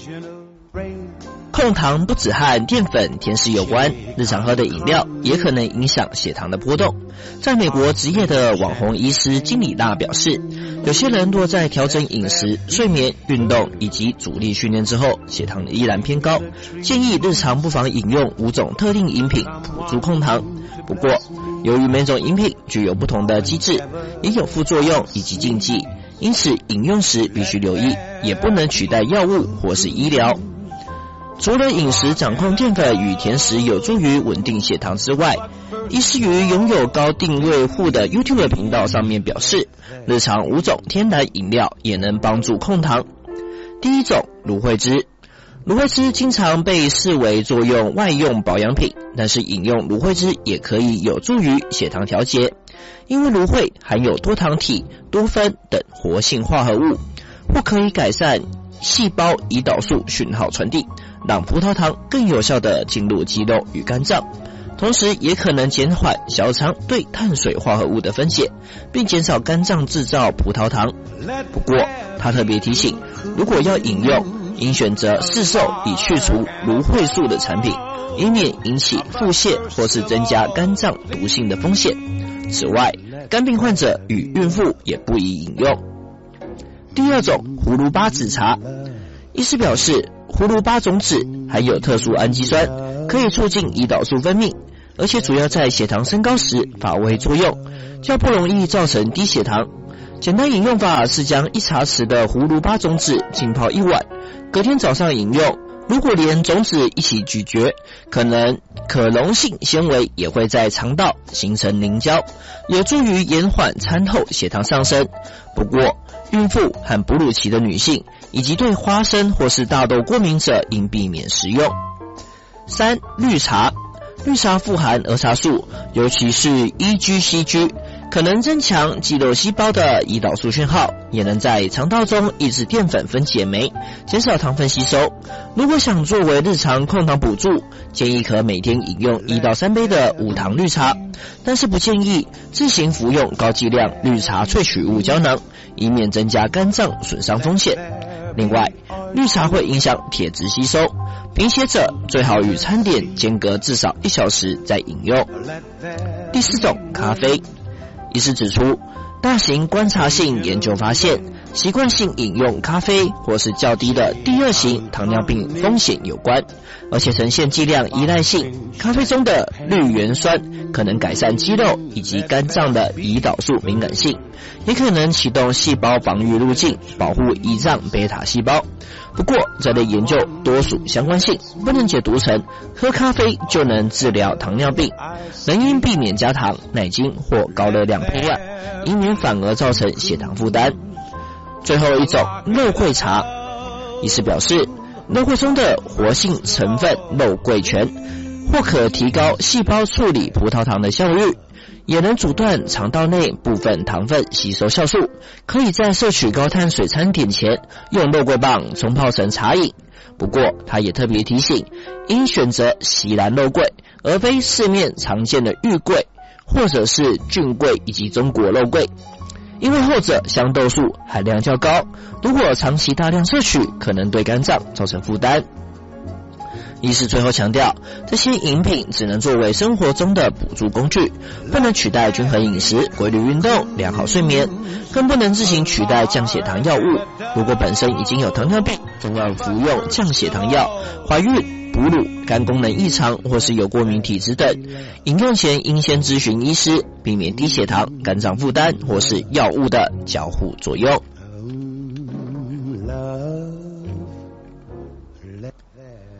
控糖不只和淀粉、甜食有关，日常喝的饮料也可能影响血糖的波动。在美国职业的网红医师金里纳表示，有些人若在调整饮食、睡眠、运动以及阻力训练之后，血糖依然偏高，建议日常不妨饮用5种特定饮品辅助控糖。不过，由于每种饮品具有不同的机制，也有副作用以及禁忌，因此饮用时必须留意，也不能取代药物或是医疗。除了饮食掌控淀粉与甜食有助于稳定血糖之外，医师于拥有高订阅户的 YouTube 频道上面表示，日常5种天然饮料也能帮助控糖。第一种，芦荟汁。芦荟汁经常被视为作用外用保养品，但是饮用芦荟汁也可以有助于血糖调节，因为芦荟含有多糖体、多酚等活性化合物，或可以改善细胞胰岛素讯号传递，让葡萄糖更有效地进入肌肉与肝脏，同时也可能减缓小肠对碳水化合物的分解，并减少肝脏制造葡萄糖。不过他特别提醒，如果要饮用，应选择市售已去除芦荟素的产品，以免引起腹泻或是增加肝脏毒性的风险。此外，肝病患者与孕妇也不宜饮用。第二种，葫芦巴籽茶。医师表示，葫芦巴种子含有特殊氨基酸，可以促进胰岛素分泌，而且主要在血糖升高时发挥作用，较不容易造成低血糖。简单饮用法是将1茶匙的葫芦巴种子浸泡1碗，隔天早上饮用。如果连种子一起咀嚼，可溶性纤维也会在肠道形成凝胶，有助于延缓餐后血糖上升。不过，孕妇和哺乳期的女性以及对花生或是大豆过敏者应避免食用。3. 绿茶。绿茶富含儿茶素，尤其是 EGCG， 可能增强肌肉细胞的胰岛素讯号，也能在肠道中抑制淀粉分解酶，减少糖分吸收。如果想作为日常控糖补助，建议可每天饮用1到3杯的无糖绿茶，但是不建议自行服用高剂量绿茶萃取物胶囊，以免增加肝脏损伤风险。另外，绿茶会影响铁质吸收，贫血者最好与餐点间隔至少1小时再饮用。第4种，咖啡。医师指出，大型观察性研究发现，习惯性饮用咖啡或是较低的第2型糖尿病风险有关，而且呈现剂量依赖性。咖啡中的绿原酸可能改善肌肉以及肝脏的胰岛素敏感性，也可能启动细胞防御路径，保护胰脏贝塔细胞。不过，这类研究多属相关性，不能解读成喝咖啡就能治疗糖尿病，仍应避免加糖、奶精或高热量配料，以免反而造成血糖负担。最后一种，肉桂茶。医师表示，肉桂中的活性成分肉桂醛或可提高细胞处理葡萄糖的效率，也能阻断肠道内部分糖分吸收酵素，可以在摄取高碳水餐点前用肉桂棒冲泡成茶饮。不过他也特别提醒，应选择锡兰肉桂，而非市面常见的玉桂或者是菌桂以及中国肉桂，因为后者香豆素含量较高，如果长期大量摄取，可能对肝脏造成负担。医师最后强调，这些饮品只能作为生活中的补助工具，不能取代均衡饮食、规律运动、良好睡眠，更不能自行取代降血糖药物。如果本身已经有糖尿病，中要服用降血糖药；怀孕、哺乳、肝功能异常或是有过敏体质等，饮用前应先咨询医师，避免低血糖、肝脏负担或是药物的交互作用。